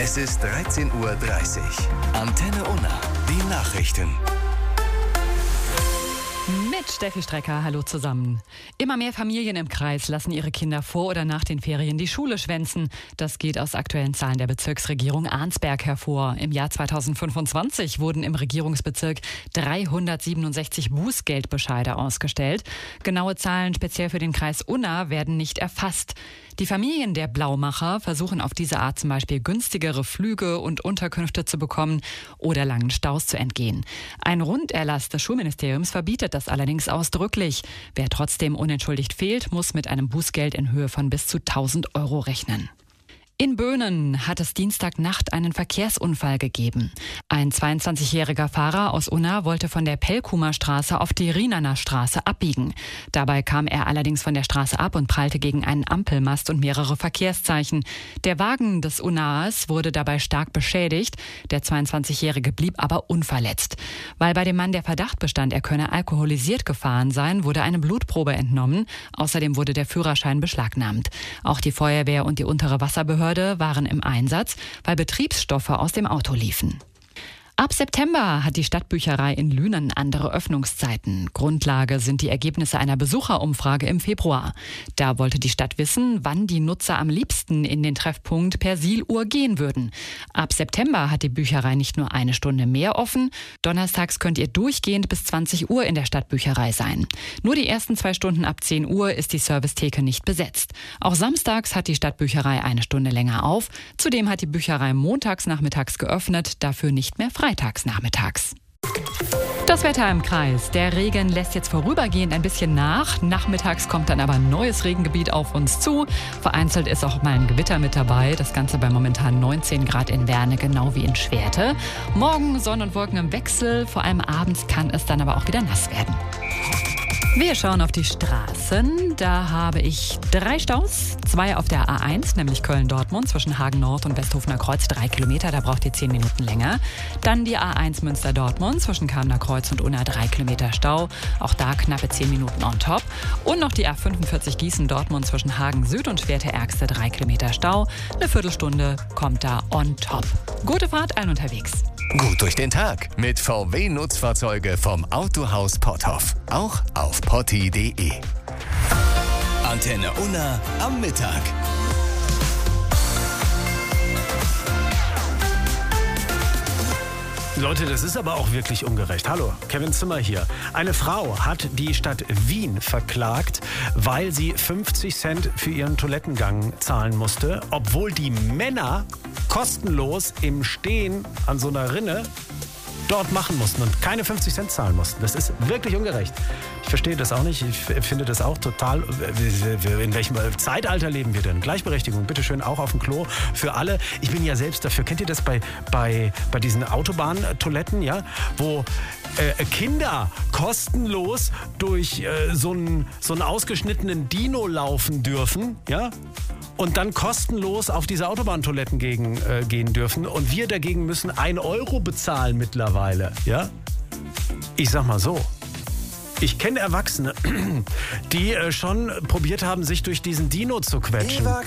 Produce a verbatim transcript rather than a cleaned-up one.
Es ist dreizehn Uhr dreißig. Antenne Unna, die Nachrichten. Mit Steffi Strecker, hallo zusammen. Immer mehr Familien im Kreis lassen ihre Kinder vor oder nach den Ferien die Schule schwänzen. Das geht aus aktuellen Zahlen der Bezirksregierung Arnsberg hervor. Im Jahr zweitausendfünfundzwanzig wurden im Regierungsbezirk dreihundertsiebenundsechzig Bußgeldbescheide ausgestellt. Genaue Zahlen speziell für den Kreis Unna werden nicht erfasst. Die Familien der Blaumacher versuchen auf diese Art zum Beispiel günstigere Flüge und Unterkünfte zu bekommen oder langen Staus zu entgehen. Ein Runderlass des Schulministeriums verbietet das allerdings ausdrücklich. Wer trotzdem unentschuldigt fehlt, muss mit einem Bußgeld in Höhe von bis zu tausend Euro rechnen. In Böhnen hat es Dienstagnacht einen Verkehrsunfall gegeben. Ein zweiundzwanzigjähriger Fahrer aus Unna wollte von der Pelkumer Straße auf die Rienaner Straße abbiegen. Dabei kam er allerdings von der Straße ab und prallte gegen einen Ampelmast und mehrere Verkehrszeichen. Der Wagen des Unnaers wurde dabei stark beschädigt. Der zweiundzwanzigjährige blieb aber unverletzt. Weil bei dem Mann der Verdacht bestand, er könne alkoholisiert gefahren sein, wurde eine Blutprobe entnommen. Außerdem wurde der Führerschein beschlagnahmt. Auch die Feuerwehr und die untere Wasserbehörde waren im Einsatz, weil Betriebsstoffe aus dem Auto liefen. Ab September hat die Stadtbücherei in Lünen andere Öffnungszeiten. Grundlage sind die Ergebnisse einer Besucherumfrage im Februar. Da wollte die Stadt wissen, wann die Nutzer am liebsten in den Treffpunkt Persiluhr gehen würden. Ab September hat die Bücherei nicht nur eine Stunde mehr offen. Donnerstags könnt ihr durchgehend bis zwanzig Uhr in der Stadtbücherei sein. Nur die ersten zwei Stunden ab zehn Uhr ist die Servicetheke nicht besetzt. Auch samstags hat die Stadtbücherei eine Stunde länger auf. Zudem hat die Bücherei montags nachmittags geöffnet, dafür nicht mehr freitags nachmittags. Das Wetter im Kreis. Der Regen lässt jetzt vorübergehend ein bisschen nach. Nachmittags kommt dann aber ein neues Regengebiet auf uns zu. Vereinzelt ist auch mal ein Gewitter mit dabei. Das Ganze bei momentan neunzehn Grad in Werne, genau wie in Schwerte. Morgen Sonne und Wolken im Wechsel. Vor allem abends kann es dann aber auch wieder nass werden. Wir schauen auf die Straßen. Da habe ich drei Staus. Zwei auf der A eins, nämlich Köln-Dortmund zwischen Hagen Nord und Westhofener Kreuz. Drei Kilometer, da braucht ihr zehn Minuten länger. Dann die A eins Münster-Dortmund zwischen Kamener Kreuz und Unna. Drei Kilometer Stau. Auch da knappe zehn Minuten on top. Und noch die A fünfundvierzig Gießen-Dortmund zwischen Hagen Süd und Schwerte-Ergste. Drei Kilometer Stau. Eine Viertelstunde kommt da on top. Gute Fahrt allen unterwegs. Gut durch den Tag mit V W-Nutzfahrzeuge vom Autohaus Potthoff. Auch auf potti punkt de. Antenne Unna am Mittag. Leute, das ist aber auch wirklich ungerecht. Hallo, Kevin Zimmer hier. Eine Frau hat die Stadt Wien verklagt, weil sie fünfzig Cent für ihren Toilettengang zahlen musste, obwohl die Männer kostenlos im Stehen an so einer Rinne dort machen mussten und keine fünfzig Cent zahlen mussten. Das ist wirklich ungerecht. Ich verstehe das auch nicht. Ich finde das auch total... In welchem Zeitalter leben wir denn? Gleichberechtigung, bitteschön, auch auf dem Klo für alle. Ich bin ja selbst dafür. Kennt ihr das bei, bei, bei diesen Autobahntoiletten, ja? Wo äh, Kinder kostenlos durch äh, so einen so einen ausgeschnittenen Dino laufen dürfen, ja? Und dann kostenlos auf diese Autobahntoiletten gegen, äh, gehen dürfen. Und wir dagegen müssen ein Euro bezahlen mittlerweile. Ja? Ich sag mal so. Ich kenne Erwachsene, die äh, schon probiert haben, sich durch diesen Dino zu quetschen.